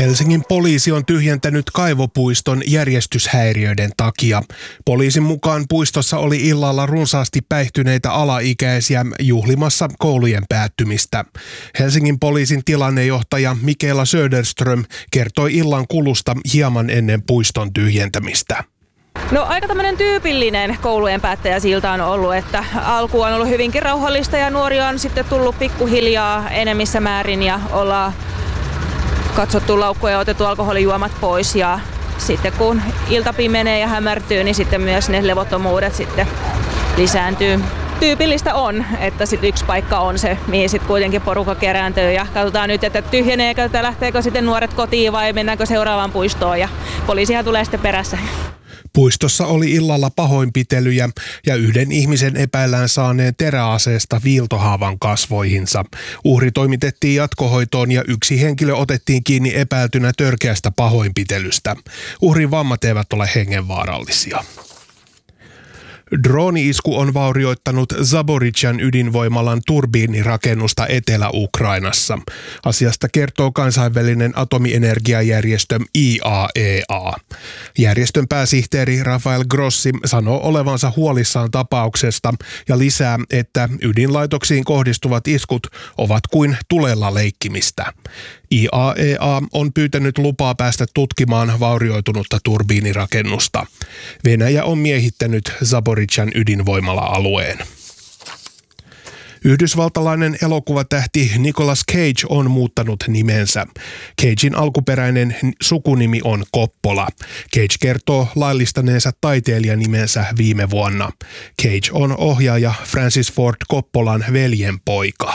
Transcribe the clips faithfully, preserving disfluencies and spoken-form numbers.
Helsingin poliisi on tyhjentänyt Kaivopuiston järjestyshäiriöiden takia. Poliisin mukaan puistossa oli illalla runsaasti päihtyneitä alaikäisiä juhlimassa koulujen päättymistä. Helsingin poliisin tilannejohtaja Mikaela Söderström kertoi illan kulusta hieman ennen puiston tyhjentämistä. No aika tämmöinen tyypillinen koulujen päättäjäsilta on ollut, että alku on ollut hyvinkin rauhallista ja nuoria on sitten tullut pikkuhiljaa enemmissä määrin ja ollaan katsottu laukkuja ja otettu alkoholijuomat pois ja sitten kun ilta pimenee ja hämärtyy, niin sitten myös ne levottomuudet sitten lisääntyy. Tyypillistä on, että sitten yksi paikka on se, mihin sitten kuitenkin porukka kerääntyy ja katsotaan nyt, että tyhjeneekö, että lähteekö sitten nuoret kotiin vai mennäänkö seuraavaan puistoon ja poliisihan tulee sitten perässä. Puistossa oli illalla pahoinpitelyjä ja yhden ihmisen epäillään saaneen teräaseesta viiltohaavan kasvoihinsa. Uhri toimitettiin jatkohoitoon ja yksi henkilö otettiin kiinni epäiltynä törkeästä pahoinpitelystä. Uhrin vammat eivät ole hengenvaarallisia. Drooni-isku on vaurioittanut Zaporizhzhan ydinvoimalan turbiinirakennusta Etelä-Ukrainassa. Asiasta kertoo kansainvälinen atomienergiajärjestö I A E A. Järjestön pääsihteeri Rafael Grossi sanoo olevansa huolissaan tapauksesta ja lisää, että ydinlaitoksiin kohdistuvat iskut ovat kuin tulella leikkimistä. I A E A on pyytänyt lupaa päästä tutkimaan vaurioitunutta turbiinirakennusta. Venäjä on miehittänyt Zaporizhzhan ydinvoimala-alueen. Yhdysvaltalainen elokuvatähti Nicolas Cage on muuttanut nimensä. Cagein alkuperäinen sukunimi on Coppola. Cage kertoo laillistaneensa taiteilijanimensä viime vuonna. Cage on ohjaaja Francis Ford Coppolan veljenpoika.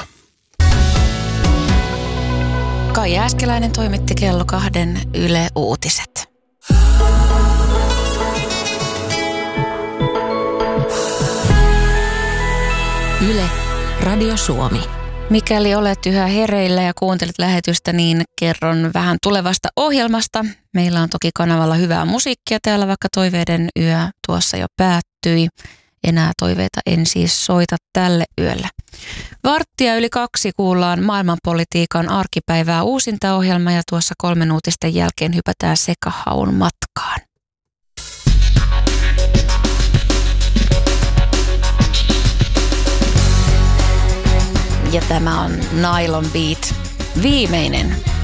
Kai Jääskeläinen toimitti kello kahden Yle Uutiset. Yle, Radio Suomi. Mikäli olet yhä hereillä ja kuuntelet lähetystä, niin kerron vähän tulevasta ohjelmasta. Meillä on toki kanavalla hyvää musiikkia täällä, vaikka toiveiden yö tuossa jo päättyi. Enää toiveita en siis soita tälle yölle. Varttia yli kaksi kuullaan maailmanpolitiikan arkipäivää uusinta ohjelma ja tuossa kolmen uutisten jälkeen hypätään sekahaun matkaan. Ja tämä on Nylon Beat, viimeinen